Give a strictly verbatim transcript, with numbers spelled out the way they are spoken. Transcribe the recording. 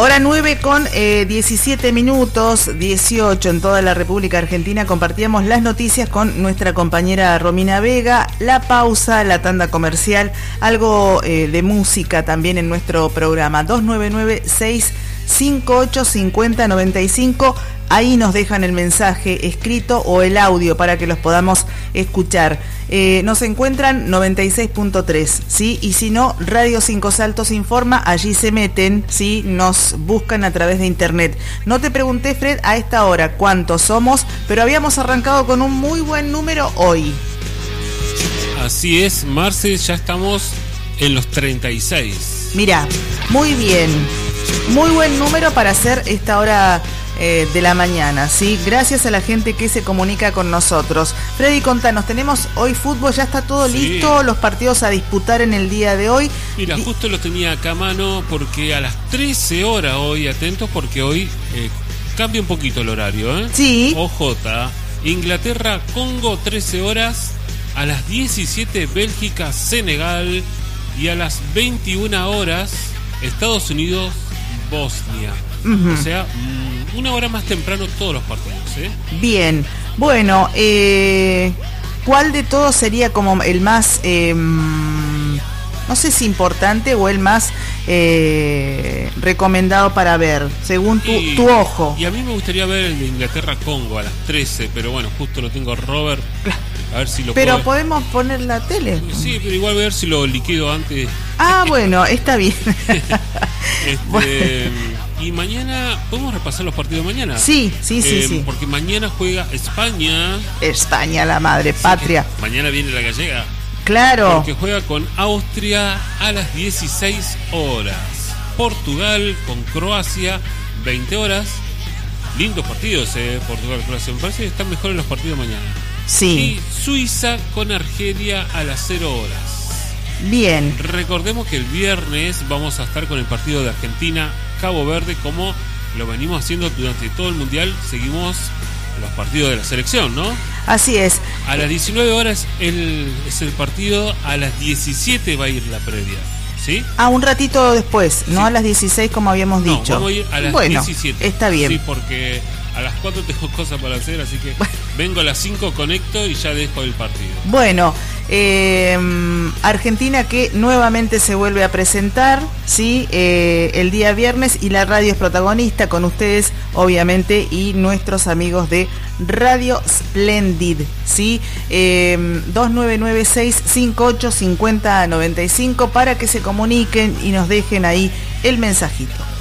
Hora nueve con eh, diecisiete minutos, dieciocho en toda la República Argentina. Compartíamos las noticias con nuestra compañera Romina Vega, la pausa, la tanda comercial, algo eh, de música también en nuestro programa. Dos nueve nueve seis cinco ocho cinco cero nueve cinco. Ahí nos dejan el mensaje escrito o el audio para que los podamos escuchar. Eh, nos encuentran noventa y seis punto tres, ¿sí? Y si no, Radio Cinco Saltos informa, allí se meten, ¿sí? Nos buscan a través de internet. No te pregunté, Fred, a esta hora cuántos somos, pero habíamos arrancado con un muy buen número hoy. Así es, Marce, ya estamos en los treinta y seis. Mirá, muy bien. Muy buen número para hacer esta hora eh, de la mañana, ¿sí? Gracias a la gente que se comunica con nosotros. Freddy, contanos, tenemos hoy fútbol, ya está todo sí. listo, los partidos a disputar en el día de hoy. Mira, Di- justo lo tenía acá a mano porque a las trece horas hoy, atentos porque hoy eh, cambia un poquito el horario, ¿eh? Sí. O J, Inglaterra, Congo, trece horas, a las diecisiete Bélgica, Senegal y a las veintiuna horas Estados Unidos, Bosnia. Uh-huh. O sea, una hora más temprano todos los partidos, ¿eh? Bien. Bueno, eh, ¿cuál de todos sería como el más, eh, no sé si importante o el más eh, recomendado para ver, según tu, y, tu ojo? Y a mí me gustaría ver el de Inglaterra-Congo a las trece, pero bueno, justo lo tengo Robert. A ver si lo Pero puedo... podemos poner la tele. Sí, pero igual voy a ver si lo liquido antes. Ah, bueno, está bien. este, bueno. Y mañana, ¿podemos repasar los partidos de mañana? Sí, sí, sí, eh, sí. Porque mañana juega España. España, la madre patria. Sí, mañana viene la gallega. Claro. Porque juega con Austria a las dieciséis horas. Portugal con Croacia, veinte horas. Lindos partidos, eh, Portugal-Croacia. Me parece que están mejores los partidos mañana. Sí. Y Suiza con Argelia a las cero horas. Bien. Recordemos que el viernes vamos a estar con el partido de Argentina-Cabo Verde, como lo venimos haciendo durante todo el Mundial. Seguimos los partidos de la selección, ¿no? Así es. A las diecinueve horas el, es el partido, a las diecisiete va a ir la previa, ¿sí? Ah, un ratito después, no sí. a las dieciséis como habíamos no, dicho. Vamos a ir a las bueno, diecisiete. Está bien. Sí, porque a las cuatro tengo cosas para hacer, así que bueno. Vengo a las cinco, conecto y ya dejo el partido. Bueno, eh, Argentina que nuevamente se vuelve a presentar, ¿sí? Eh, el día viernes, y la radio es protagonista con ustedes, obviamente, y nuestros amigos de Radio Splendid, ¿sí? Eh, dos nueve nueve seis cinco ocho cinco cero nueve cinco para que se comuniquen y nos dejen ahí el mensajito.